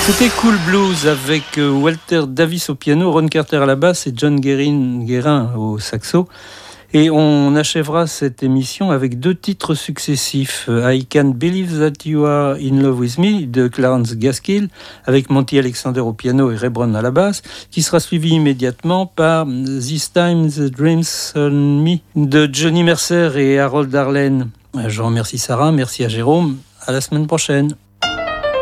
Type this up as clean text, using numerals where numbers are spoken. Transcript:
C'était Cool Blues avec Walter Davis au piano, Ron Carter à la basse et John Guérin au saxo. Et on achèvera cette émission avec 2 titres successifs. I Can't Believe That You Are In Love With Me de Clarence Gaskill avec Monty Alexander au piano et Ray Brown à la basse, qui sera suivi immédiatement par This Time The Dreams On Me de Johnny Mercer et Harold Arlen. Je remercie Sarah, merci à Jérôme. À la semaine prochaine.